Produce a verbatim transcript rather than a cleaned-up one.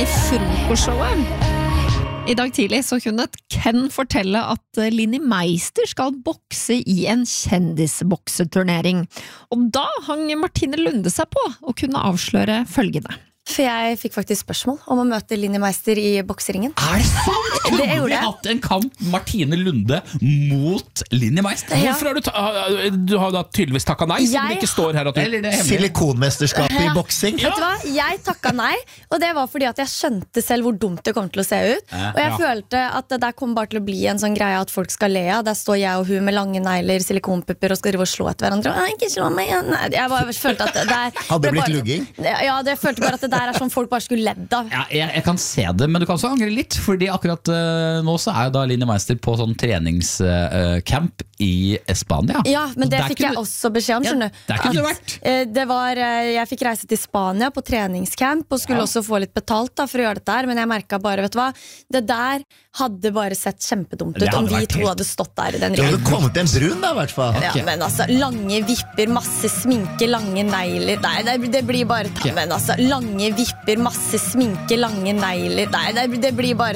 i frokostshowet. I dag tidlig så kunne Ken fortelle at Linni Meister skal bokse i en kjendisbokseturnering. Og da hang Martine Lunde seg på og kunne avsløre følgende. For jeg fikk faktisk spørsmål om å møte Linni Meister i bokseringen. Er det sant? Det Kunne gjorde vi jeg. hatt en kamp Martine Lunde mot Linni Meister? Ja. Hvorfor har du, ta du har da tydeligvis takket nei, siden Jeg det ikke står her at du... Eller det er hemmelig? Silikonmesterskapet i boksing. Vet du hva? Jeg takket nei, og det var fordi at jeg skjønte selv hvor dumt det kom til å se ut. Og jeg Ja. følte at det der kom bare til å bli en sånn greie at folk skal le av. Der står jeg og hun med lange negler, silikonpupper og skal drive og slå etter hverandre. Å, ikke slå meg igjen. Nei, jeg bare følte at det der Hadde det ble blitt bare- lugging? Ja, det følte bare at det der er sånn folk bare skulle ledd av. Ja, jeg, jeg kan se det, men du kan også angre litt. Fordi akkurat uh, nå så er jo da Linni Meister på sånn treningscamp uh, i Spania. Ja, men Og det der fikk kunne jeg du- også beskjed om, Ja, skjønner du. der kunne du At, vært. eh, Det var, eh, jeg fikk reise til Spania på treningscamp og skulle Ja. også få litt betalt da, for å gjøre dette her, men jeg merket bare, vet du hva, det der hadde bare sett kjempedumt ut Det hadde om vi vært to helt- hadde stått der i den Det hadde ringen. kommet en brun da, i hvert fall. Ja, men altså, lange vipper, masse sminke, lange negler. Nei, det, det blir bare ta, men altså, lange vipper, masse sminke, lange negler. Nei, det, det blir bare